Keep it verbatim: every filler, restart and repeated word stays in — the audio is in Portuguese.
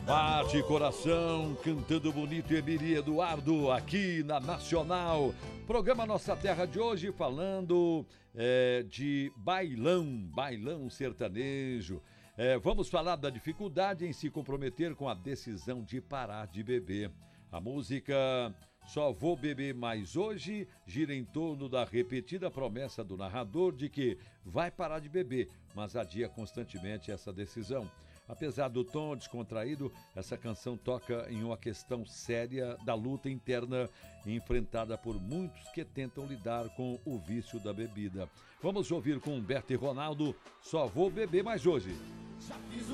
Bate coração, cantando bonito Emília Eduardo, aqui na Nacional. Programa Nossa Terra de hoje falando é, de bailão, bailão sertanejo. É, vamos falar da dificuldade em se comprometer com a decisão de parar de beber. A música Só Vou Beber Mais Hoje gira em torno da repetida promessa do narrador de que vai parar de beber, mas adia constantemente essa decisão. Apesar do tom descontraído, essa canção toca em uma questão séria da luta interna enfrentada por muitos que tentam lidar com o vício da bebida. Vamos ouvir com Humberto e Ronaldo, Só Vou Beber Mais Hoje.